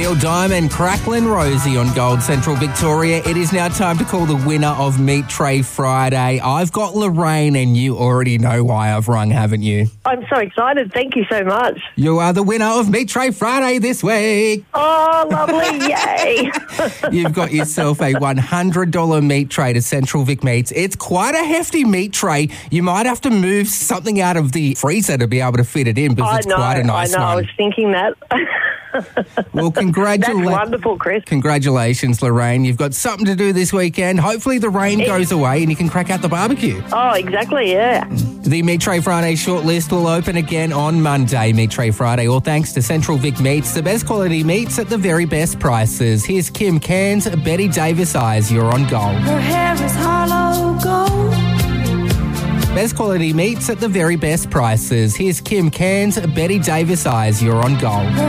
Neil Diamond, Cracklin' Rosie on Gold Central Victoria. It is now time to call the winner of Meat Tray Friday. I've got Lorraine, and you already know why I've rung, haven't you? I'm so excited. Thank you so much. You are the winner of Meat Tray Friday this week. Oh, lovely. Yay. You've got yourself a $100 meat tray to Central Vic Meats. It's quite a hefty meat tray. You might have to move something out of the freezer to be able to fit it in because it's quite a nice one. I was thinking that. Well, That's wonderful, Chris. Congratulations, Lorraine. You've got something to do this weekend. Hopefully the rain goes away and you can crack out the barbecue. Oh, exactly, yeah. The Meat Tray Friday shortlist will open again on Monday. Meat Tray Friday, all thanks to Central Vic Meats, the best quality meats at the very best prices. Here's Kim Cairns, Betty Davis Eyes. You're on Gold. Her hair is hollow gold. Best quality meats at the very best prices. Here's Kim Cairns, Betty Davis Eyes. You're on Gold.